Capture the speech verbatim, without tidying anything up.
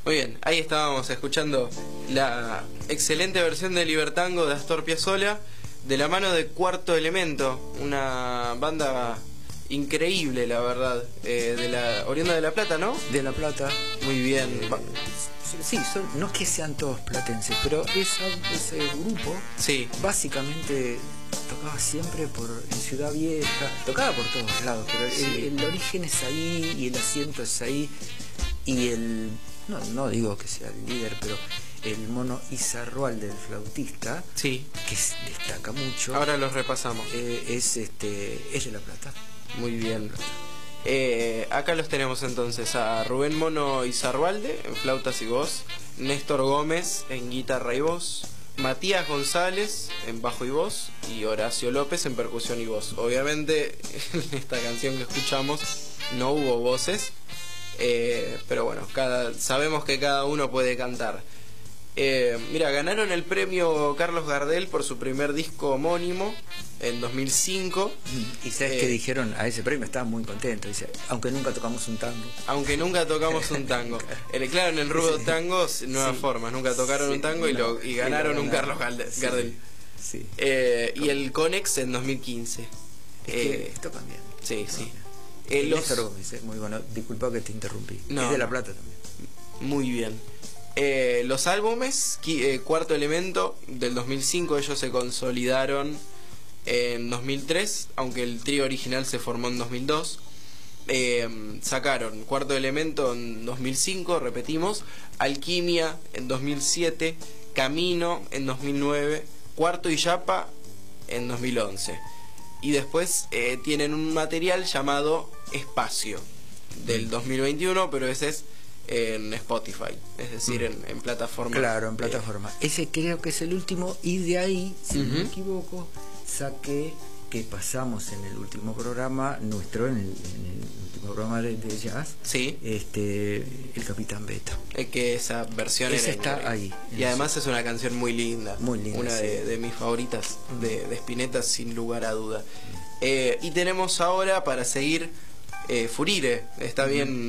Muy bien, ahí estábamos escuchando la excelente versión de Libertango de Astor Piazzolla, de la mano de Cuarto Elemento, una banda increíble, la verdad, eh, de la oriunda de La Plata, ¿no? De La Plata. Muy bien. Eh, sí, son, no es que sean todos platenses, pero esa, ese grupo Sí. básicamente tocaba siempre por en Ciudad Vieja, tocaba por todos lados, pero Sí. el, el origen es ahí y el asiento es ahí y el no, no digo que sea el líder, pero el mono Izarrualde, del flautista, Sí. que es, destaca mucho. Ahora los repasamos. eh, es este es de La Plata. Muy bien. Eh, acá los tenemos entonces a Rubén Mono Izarrualde en flautas y voz, Néstor Gómez en guitarra y voz, Matías González en bajo y voz y Horacio López en percusión y voz. Obviamente en esta canción que escuchamos no hubo voces, eh, pero bueno, cada, sabemos que cada uno puede cantar. Eh, mira, ganaron el premio Carlos Gardel por su primer disco homónimo en dos mil cinco. Y sabes eh, que dijeron a ese premio, estaban muy contentos, dice, aunque nunca tocamos un tango. Aunque nunca tocamos un tango. El, claro, en el rubro Sí. tango, nuevas Sí. formas, nunca tocaron Sí, un tango y, no, lo, y ganaron y lo un ganaron. Carlos Gardel. Sí. Gardel. Sí. Eh, y el Conex en dos mil quince. Es Eh, que tocan bien. sí, sí. Tocan bien. Eh, Y los- Néstor Gómez, eh, muy bueno, disculpa que te interrumpí. No, es de La no. Plata también. Muy bien. Eh, los álbumes, qui- eh, Cuarto Elemento del dos mil cinco, ellos se consolidaron en dos mil tres, aunque el trío original se formó en dos mil dos. Eh, sacaron Cuarto Elemento en dos mil cinco, repetimos, Alquimia en dos mil siete, Camino en dos mil nueve, Cuarto y Yapa en dos mil once. Y después eh, tienen un material llamado Espacio del dos mil veintiuno, pero ese es en Spotify, es decir, en, en plataforma. Claro, en plataforma. Ese creo que es el último y de ahí, si no me Ujú. equivoco, saqué que pasamos en el último programa nuestro, en el, en el último programa de, de jazz, Sí, este, el Capitán Beto. es que esa versión Esa era está increíble. ahí, en Y además es una canción muy linda, Muy linda, una de, sí. de mis favoritas de, de Spinetta, sin lugar a duda. Eh, y tenemos ahora para seguir eh, Furire, está bien.